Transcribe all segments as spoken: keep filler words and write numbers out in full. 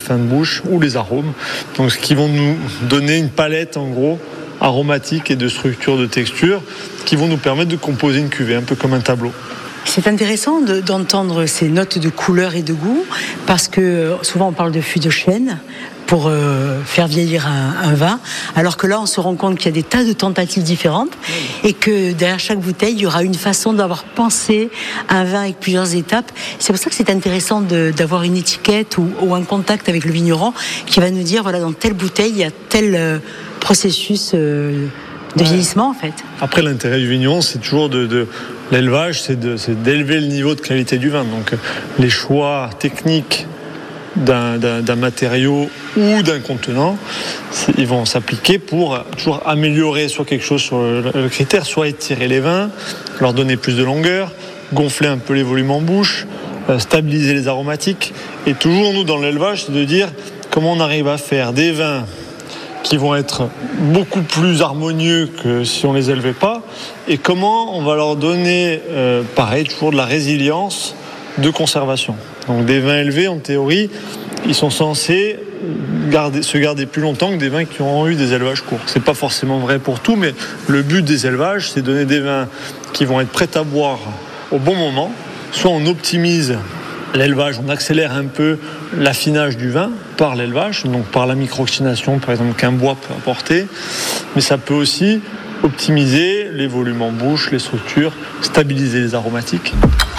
fins de bouche ou les arômes. Donc, ce qui vont nous donner une palette, en gros, aromatique et de structure, de texture, qui vont nous permettre de composer une cuvée, un peu comme un tableau. C'est intéressant de, d'entendre ces notes de couleur et de goût, parce que souvent on parle de fût de chêne pour euh, faire vieillir un, un vin, alors que là on se rend compte qu'il y a des tas de tentatives différentes et que derrière chaque bouteille il y aura une façon d'avoir pensé un vin avec plusieurs étapes. C'est pour ça que c'est intéressant de, d'avoir une étiquette ou, ou un contact avec le vigneron qui va nous dire voilà, dans telle bouteille il y a tel euh, processus euh, de vieillissement en fait. Après, l'intérêt du vigneron, c'est toujours de, de l'élevage, c'est, de, c'est d'élever le niveau de qualité du vin. Donc les choix techniques d'un, d'un, d'un matériau ou d'un contenant, ils vont s'appliquer pour toujours améliorer soit quelque chose sur le, le critère, soit étirer les vins, leur donner plus de longueur, gonfler un peu les volumes en bouche, euh, stabiliser les aromatiques. Et toujours, nous, dans l'élevage, c'est de dire comment on arrive à faire des vins qui vont être beaucoup plus harmonieux que si on les élevait pas, et comment on va leur donner, euh, pareil, toujours de la résilience de conservation. Donc des vins élevés, en théorie, ils sont censés garder, se garder plus longtemps que des vins qui ont eu des élevages courts. C'est pas forcément vrai pour tout, mais le but des élevages, c'est de donner des vins qui vont être prêts à boire au bon moment. Soit on optimise l'élevage, on accélère un peu l'affinage du vin par l'élevage, donc par la micro-oxydation, par exemple, qu'un bois peut apporter, mais ça peut aussi optimiser les volumes en bouche, les structures, stabiliser les aromatiques.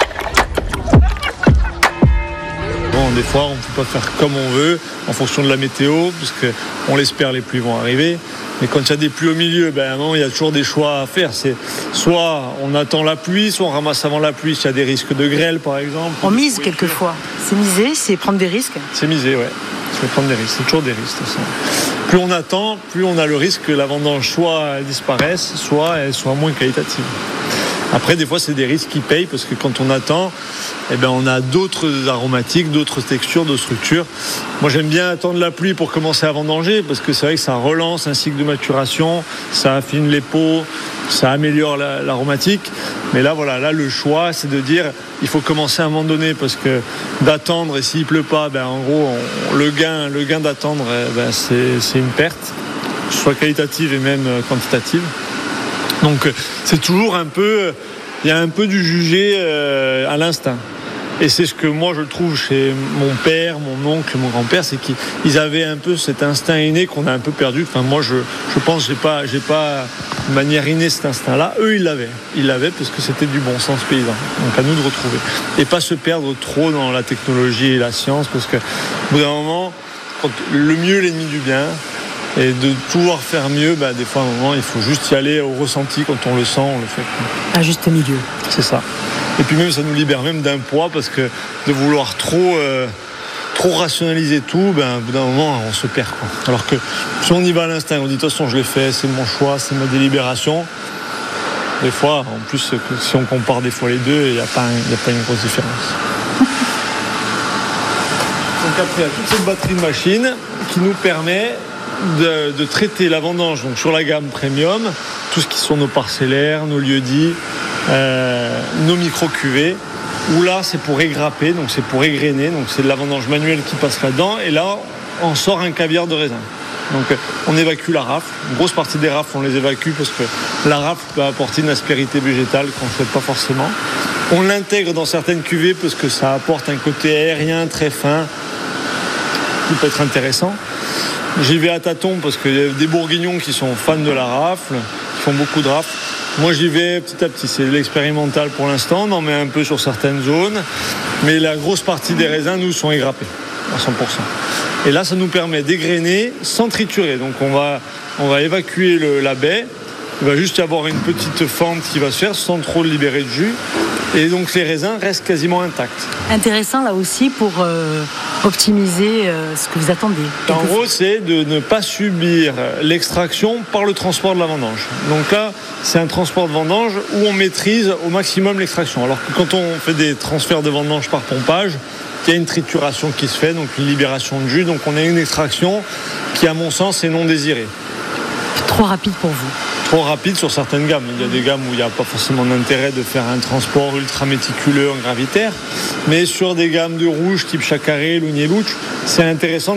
Bon, des fois, on ne peut pas faire comme on veut en fonction de la météo, parce qu'on l'espère, les pluies vont arriver. Mais quand il y a des pluies au milieu, ben, non, il y a toujours des choix à faire. C'est soit on attend la pluie, soit on ramasse avant la pluie s'il y a des risques de grêle, par exemple. On mise quelquefois. C'est miser, c'est prendre des risques. C'est miser, ouais. C'est prendre des risques. C'est toujours des risques. Plus on attend, plus on a le risque que la vendange soit elle disparaisse, soit elle soit moins qualitative. Après, des fois, c'est des risques qui payent parce que quand on attend, eh ben, on a d'autres aromatiques, d'autres textures, d'autres structures. Moi, j'aime bien attendre la pluie pour commencer à vendanger parce que c'est vrai que ça relance un cycle de maturation, ça affine les peaux, ça améliore la, l'aromatique. Mais là, voilà, là, le choix, c'est de dire, il faut commencer à un moment donné parce que d'attendre et s'il pleut pas, ben, en gros, on, le gain, le gain d'attendre, ben, c'est, c'est une perte, soit qualitative et même quantitative. Donc c'est toujours un peu, il y a un peu du jugé euh, à l'instinct. Et c'est ce que moi je trouve chez mon père, mon oncle, mon grand-père, c'est qu'ils avaient un peu cet instinct inné qu'on a un peu perdu. Enfin moi je, je pense que j'ai pas, j'ai pas de manière innée cet instinct-là. Eux ils l'avaient, ils l'avaient parce que c'était du bon sens paysan. Donc à nous de retrouver et pas se perdre trop dans la technologie et la science parce que au bout d'un moment, quand le mieux est l'ennemi du bien. Et de pouvoir faire mieux, bah, des fois, à un moment, il faut juste y aller au ressenti. Quand on le sent, on le fait. Un juste milieu. C'est ça. Et puis même, ça nous libère même d'un poids parce que de vouloir trop, euh, trop rationaliser tout, ben, au bout d'un moment, on se perd, quoi. Alors que si on y va à l'instinct, on dit de toute façon, je l'ai fait, c'est mon choix, c'est ma délibération. Des fois, en plus, si on compare des fois les deux, il n'y a pas, il n'y a pas une grosse différence. Donc après, il y a toute cette batterie de machines qui nous permet De, de traiter la vendange donc sur la gamme premium, tout ce qui sont nos parcellaires, nos lieux-dits, euh, nos micro-cuvées, où là c'est pour égrapper, donc c'est pour égrainer, donc c'est de la vendange manuelle qui passe là-dedans, et là on sort un caviar de raisin. Donc on évacue la rafle, une grosse partie des rafles on les évacue parce que la rafle peut apporter une aspérité végétale qu'on ne souhaite pas forcément. On l'intègre dans certaines cuvées parce que ça apporte un côté aérien très fin qui peut être intéressant. J'y vais à tâtons parce qu'il y a des bourguignons qui sont fans de la rafle, qui font beaucoup de rafle. Moi, j'y vais petit à petit. C'est de l'expérimental pour l'instant. On en met un peu sur certaines zones. Mais la grosse partie des raisins, nous, sont égrappés à cent pour cent. Et là, ça nous permet d'égrainer sans triturer. Donc, on va, on va évacuer le, la baie. Il va juste y avoir une petite fente qui va se faire sans trop libérer de jus. Et donc les raisins restent quasiment intacts. Intéressant là aussi pour euh, optimiser euh, ce que vous attendez. En gros, c'est de ne pas subir l'extraction par le transport de la vendange. Donc là, c'est un transport de vendange où on maîtrise au maximum l'extraction. Alors que quand on fait des transferts de vendange par pompage, il y a une trituration qui se fait, donc une libération de jus. Donc on a une extraction qui, à mon sens, est non désirée. Trop rapide pour vous. Trop rapide sur certaines gammes. Il y a des gammes où il n'y a pas forcément d'intérêt de faire un transport ultra méticuleux en gravitaire, mais sur des gammes de rouge type Chacaré, Lougné-Louch, c'est intéressant